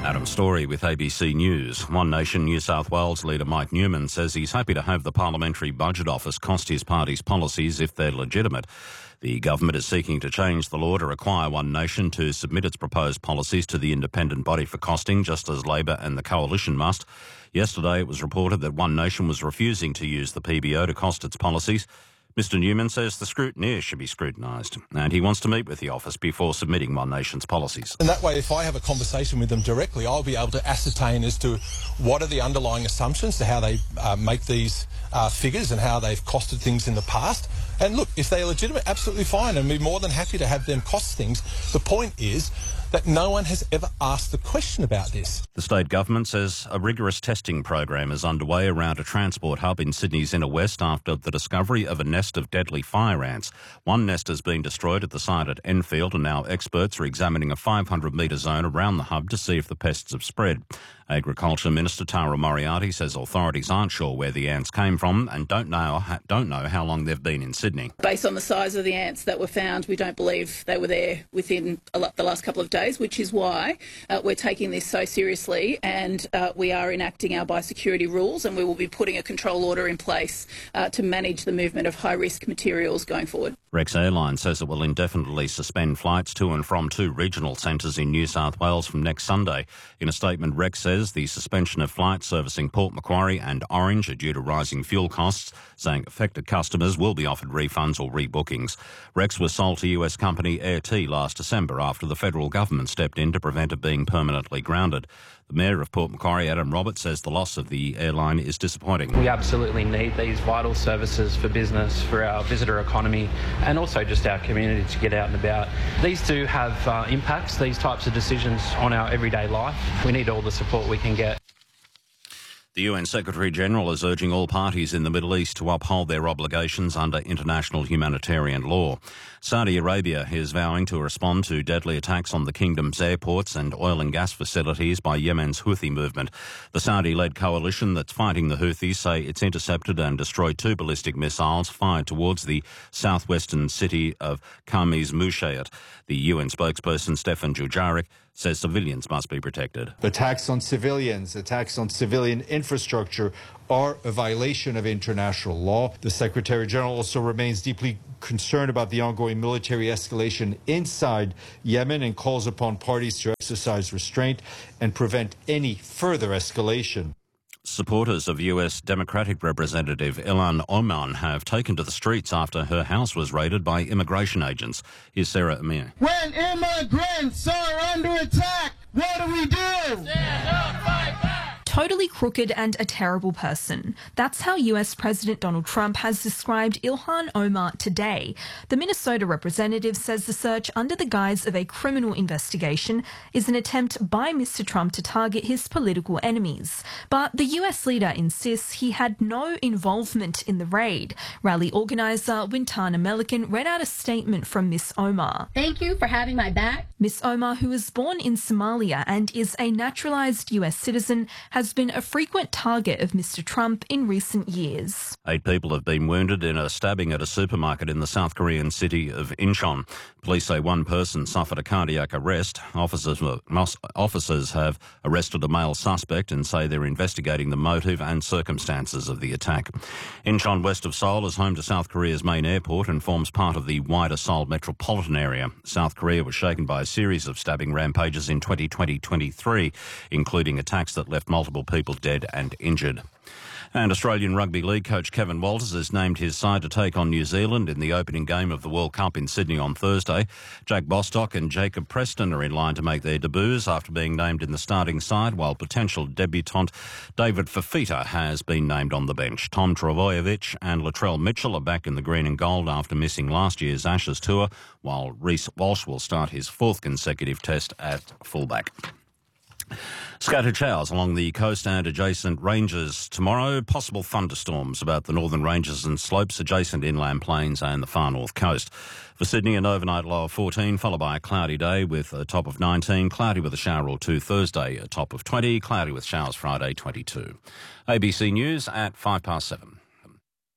Adam Story with ABC News. One Nation New South Wales leader Mike Newman says he's happy to have the Parliamentary Budget Office cost his party's policies if they're legitimate. The government is seeking to change the law to require One Nation to submit its proposed policies to the independent body for costing, just as Labor and the Coalition must. Yesterday it was reported that One Nation was refusing to use the PBO to cost its policies. Mr Newman says the scrutineers should be scrutinised, and he wants to meet with the office before submitting One Nation's policies. And that way, if I have a conversation with them directly, I'll be able to ascertain as to what are the underlying assumptions to how they make these figures and how they've costed things in the past. And look, if they're legitimate, absolutely fine, and we're more than happy to have them cost things. The point is that no one has ever asked the question about this. The state government says a rigorous testing program is underway around a transport hub in Sydney's inner west after the discovery of a nest of deadly fire ants. One nest has been destroyed at the site at Enfield, and now experts are examining a 500-metre zone around the hub to see if the pests have spread. Agriculture Minister Tara Moriarty says authorities aren't sure where the ants came from and don't know how long they've been in Sydney. Based on the size of the ants that were found, we don't believe they were there within the last couple of days, which is why we're taking this so seriously, and we are enacting our biosecurity rules, and we will be putting a control order in place to manage the movement of high-risk materials going forward. Rex Airlines says it will indefinitely suspend flights to and from two regional centres in New South Wales from next Sunday. In a statement, Rex says the suspension of flights servicing Port Macquarie and Orange are due to rising fuel costs, saying affected customers will be offered refunds or rebookings. Rex was sold to US company Air T last December after the federal government stepped in to prevent it being permanently grounded. The Mayor of Port Macquarie, Adam Roberts, says the loss of the airline is disappointing. We absolutely need these vital services for business, for our visitor economy, and also just our community to get out and about. These do have impacts, these types of decisions, on our everyday life. We need all the support we can get. The UN Secretary-General is urging all parties in the Middle East to uphold their obligations under international humanitarian law. Saudi Arabia is vowing to respond to deadly attacks on the kingdom's airports and oil and gas facilities by Yemen's Houthi movement. The Saudi-led coalition that's fighting the Houthis say it's intercepted and destroyed two ballistic missiles fired towards the southwestern city of Khamis Mushayat. The UN spokesperson Stefan Dujarric says civilians must be protected. Attacks on civilians, attacks on civilian infrastructure are a violation of international law. The Secretary-General also remains deeply concerned about the ongoing military escalation inside Yemen and calls upon parties to exercise restraint and prevent any further escalation. Supporters of US Democratic Representative Ilhan Omar have taken to the streets after her house was raided by immigration agents. Here's Sarah Amir. When immigrants are under attack, what do we do? Stand up, fight back! Totally crooked and a terrible person. That's how US President Donald Trump has described Ilhan Omar today. The Minnesota representative says the search under the guise of a criminal investigation is an attempt by Mr. Trump to target his political enemies. But the US leader insists he had no involvement in the raid. Rally organizer Wintana Melican read out a statement from Miss Omar. Thank you for having my back. Miss Omar, who was born in Somalia and is a naturalized US citizen, has been a frequent target of Mr. Trump in recent years. 8 people have been wounded in a stabbing at a supermarket in the South Korean city of Incheon. Police say one person suffered a cardiac arrest. Officers have arrested a male suspect and say they're investigating the motive and circumstances of the attack. Incheon, west of Seoul, is home to South Korea's main airport and forms part of the wider Seoul metropolitan area. South Korea was shaken by a series of stabbing rampages in 2020-23, including attacks that left multiple people dead and injured. And Australian Rugby League coach Kevin Walters has named his side to take on New Zealand in the opening game of the World Cup in Sydney on Thursday. Jack Bostock and Jacob Preston are in line to make their debuts after being named in the starting side, while potential debutant David Fafita has been named on the bench. Tom Trbojevic and Latrell Mitchell are back in the green and gold after missing last year's Ashes tour, while Reece Walsh will start his fourth consecutive test at fullback. Scattered showers along the coast and adjacent ranges tomorrow. Possible thunderstorms about the northern ranges and slopes, adjacent inland plains and the far north coast. For Sydney, an overnight low of 14, followed by a cloudy day with a top of 19, cloudy with a shower or two Thursday, a top of 20, cloudy with showers Friday 22. ABC News at 7:05.